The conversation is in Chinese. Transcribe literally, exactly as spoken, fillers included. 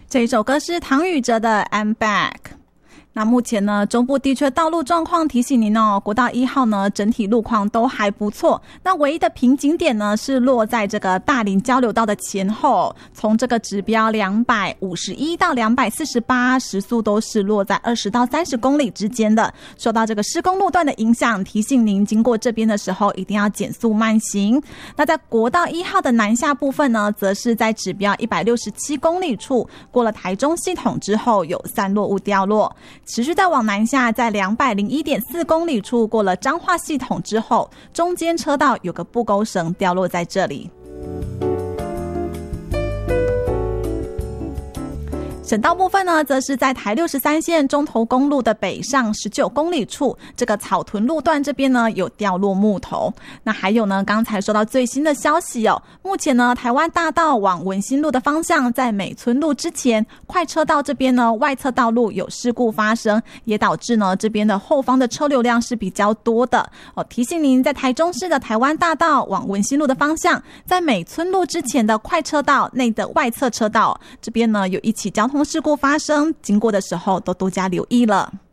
这一首歌是唐禹哲的 I'm Back。那目前呢，中部地区道路状况提醒您哦，国道一号呢整体路况都还不错。那唯一的瓶颈点呢是落在这个大林交流道的前后，从这个指标两百五十一到两百四十八，时速都是落在二十到三十公里之间的。受到这个施工路段的影响，提醒您经过这边的时候一定要减速慢行。那在国道一号的南下部分呢，则是在指标一百六十七公里处，过了台中系统之后有散落物掉落。持续再往南下，在两百零一点四公里处过了彰化系统之后，中间车道有个布钩绳掉落在这里。省道部分呢，则是在台六十三线中投公路的北上十九公里处，这个草屯路段这边呢有掉落木头。那还有呢，刚才收到最新的消息哦，目前呢台湾大道往文心路的方向，在美村路之前快车道这边呢外侧道路有事故发生，也导致呢这边的后方的车流量是比较多的哦。提醒您，在台中市的台湾大道往文心路的方向，在美村路之前的快车道内的外侧车道这边呢有一起交通事故发生，经过的时候都多加留意了。